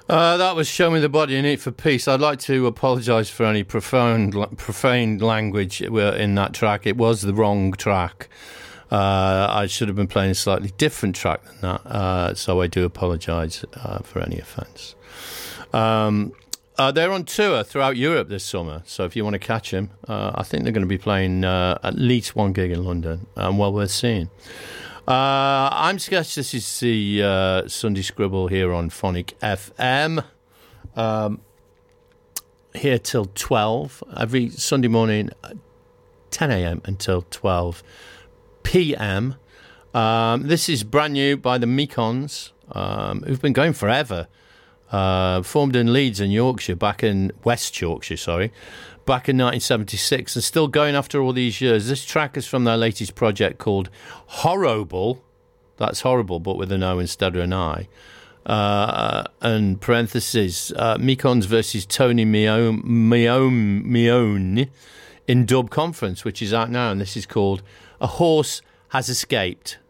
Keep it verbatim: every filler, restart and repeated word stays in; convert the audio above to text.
Uh, that was Show Me the Body and Eat for Peace. I'd like to apologise for any profane, profane language in that track. It was the wrong track. Uh, I should have been playing a slightly different track than that, uh, so I do apologise uh, for any offence. Um, uh, they're on tour throughout Europe this summer, so if you want to catch them, uh, I think they're going to be playing uh, at least one gig in London, and well worth seeing. Uh, I'm Sketch. This is the uh, Sunday Scribble here on Phonic F M. Um, here till twelve every Sunday morning, ten a.m. until twelve p.m. Um, this is brand new by the Mekons, um, who've been going forever. Uh, formed in Leeds in Yorkshire, back in West Yorkshire, sorry, back in nineteen seventy-six, and still going after all these years. This track is from their latest project called Horrible. That's horrible, but with an O instead of an I. Uh, and parentheses, uh, Mekons versus Tony Meone, Meone, Meone in Dub Conference, which is out now, and this is called A Horse Has Escaped.